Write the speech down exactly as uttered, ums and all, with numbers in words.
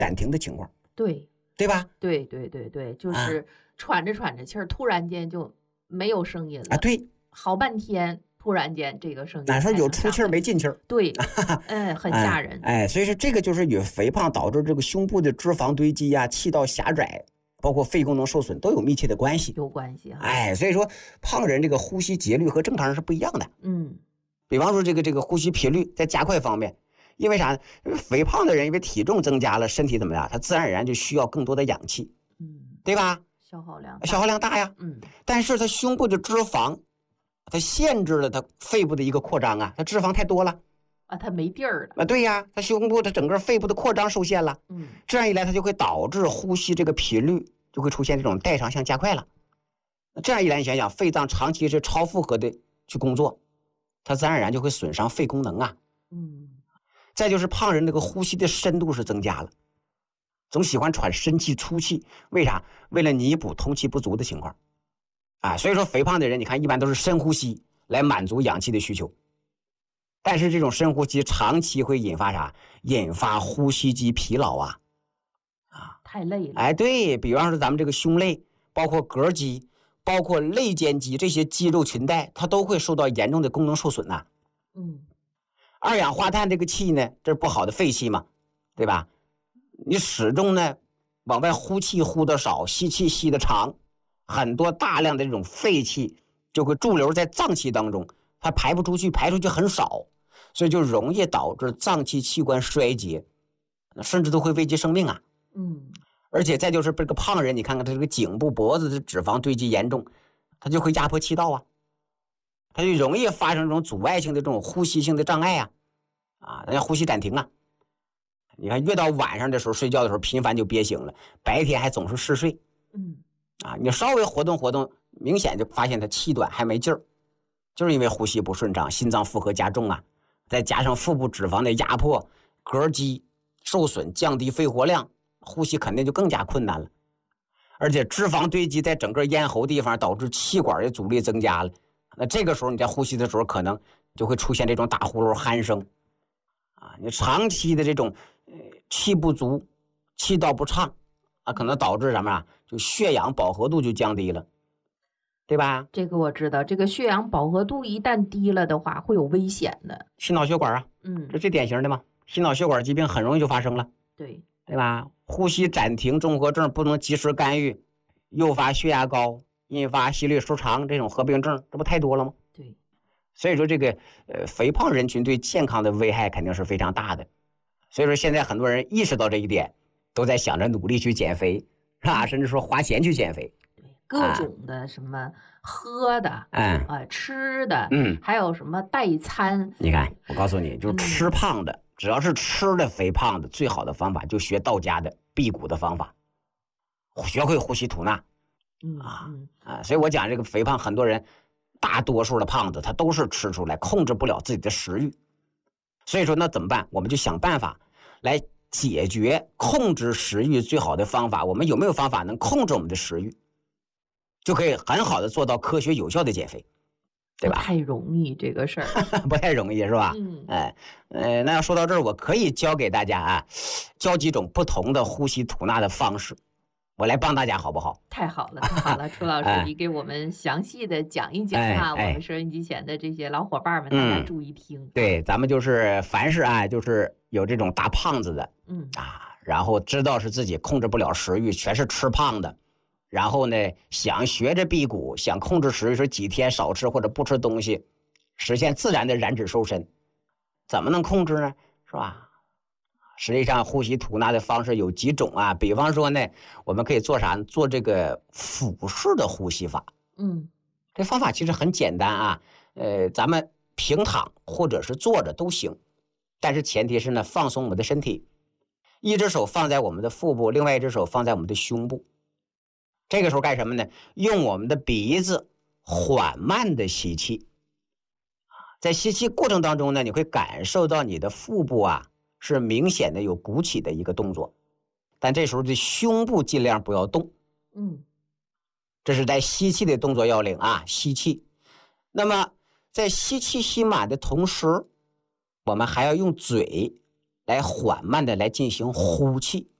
暂停的情况， 对对吧？ 对对对对，就是喘着喘着气儿，突然间就没有声音了啊，对， 好半天，突然间这个声音哪说有出气儿才能上来没进气儿？ 对，哎，很吓人。 哎，哎，所以说这个就是与肥胖导致这个胸部的脂肪堆积呀、气道狭窄，包括肺功能受损都有密切的关系。 有关系哈。 哎，所以说胖人这个呼吸节律和正常人是不一样的。 嗯， 比方说这个这个呼吸频率在加快方面，因为啥呢？肥胖的人因为体重增加了，身体怎么样？他自然而然就需要更多的氧气， 嗯， 对吧？ 消耗量消耗量大呀。 嗯， 但是他胸部的脂肪，它限制了他肺部的一个扩张啊，他脂肪太多了啊，他没地儿了啊。对呀，他胸部的整个肺部的扩张受限了。 嗯， 这样一来，它就会导致呼吸这个频率就会出现这种代偿性加快了。这样一来，你想想，肺脏长期是超负荷的去工作，它自然而然就会损伤肺功能啊。 嗯， 再就是胖人这个呼吸的深度是增加了，总喜欢喘深气粗气，为啥？为了弥补通气不足的情况啊。所以说肥胖的人，你看一般都是深呼吸来满足氧气的需求，但是这种深呼吸长期会引发啥？引发呼吸肌疲劳啊。 啊，太累了。 哎，对，比方说咱们这个胸肋，包括膈肌，包括肋间肌这些肌肉裙带，它都会受到严重的功能受损呐、啊。 嗯， 二氧化碳这个气呢，这是不好的废气嘛，对吧？你始终呢往外呼气呼的少，吸气吸的长，很多大量的这种废气就会驻留在脏器当中，它排不出去，排出去很少，所以就容易导致脏器器官衰竭，甚至都会危及生命啊。 嗯， 而且再就是这个胖人，你看看他这个颈部脖子的脂肪堆积严重，他就会压迫气道啊，他就容易发生这种阻碍性的这种呼吸性的障碍啊，啊，那叫呼吸暂停啊。你看越到晚上的时候睡觉的时候频繁就憋醒了，白天还总是嗜睡， 嗯， 啊，你稍微活动活动，明显就发现他气短还没劲儿，就是因为呼吸不顺畅，心脏负荷加重啊，再加上腹部脂肪的压迫，膈肌受损，降低肺活量，呼吸肯定就更加困难了。而且脂肪堆积在整个咽喉地方，导致气管的阻力增加了，那这个时候你在呼吸的时候可能就会出现这种打呼噜鼾声啊，你长期的这种呃气不足，气道不畅啊，可能导致什么啊？就血氧饱和度就降低了，对吧？ 这个我知道，这个血氧饱和度一旦低了的话，会有危险的。 心脑血管啊， 嗯， 这最典型的嘛，心脑血管疾病很容易就发生了， 对， 对吧？呼吸暂停综合症不能及时干预，诱发血压高，引发心律失常这种合并症，这不太多了吗？ 对， 所以说这个呃肥胖人群对健康的危害肯定是非常大的。所以说现在很多人意识到这一点，都在想着努力去减肥，是吧？甚至说花钱去减肥。 对，各种的什么喝的， 嗯啊，吃的， 嗯， 还有什么代餐。 你看，我告诉你，就是吃胖的，只要是吃的肥胖的，最好的方法就学道家的辟谷的方法，学会呼吸吐纳。 嗯啊嗯啊，所以我讲这个肥胖，很多人大多数的胖子他都是吃出来，控制不了自己的食欲。所以说那怎么办？我们就想办法来解决控制食欲最好的方法。我们有没有方法能控制我们的食欲，就可以很好的做到科学有效的减肥，对吧？ 不太容易这个事儿。 不太容易是吧？ 嗯， 哎，呃，那要说到这儿，我可以教给大家啊，教几种不同的呼吸吐纳的方式。我来帮大家好不好？ 太好了，太好了，楚老师， 哎、 你给我们详细的讲一讲啊， 哎、 我们收音机前的这些老伙伴们，大家注意听。 对，咱们就是凡是啊，就是有这种大胖子的， 嗯啊，然后知道是自己控制不了食欲，全是吃胖的，然后呢，想学着辟谷，想控制食欲，说几天少吃或者不吃东西，实现自然的燃脂瘦身，怎么能控制呢？是吧？实际上，呼吸吐纳的方式有几种啊，比方说呢，我们可以做啥？做这个腹式的呼吸法。 嗯， 这方法其实很简单啊，呃，咱们平躺或者是坐着都行，但是前提是呢，放松我们的身体，一只手放在我们的腹部，另外一只手放在我们的胸部。这个时候干什么呢？用我们的鼻子缓慢的吸气，在吸气过程当中呢，你会感受到你的腹部啊是明显的有鼓起的一个动作，但这时候的胸部尽量不要动。 嗯， 这是在吸气的动作要领啊，吸气。那么在吸气吸满的同时，我们还要用嘴来缓慢的来进行呼气。